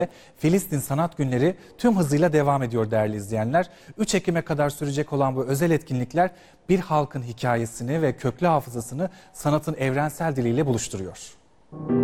Filistin Sanat Günleri tüm hızıyla devam ediyor değerli izleyenler. 3 Ekim'e kadar sürecek olan bu özel etkinlikler bir halkın hikayesini ve köklü hafızasını sanatın evrensel diliyle buluşturuyor.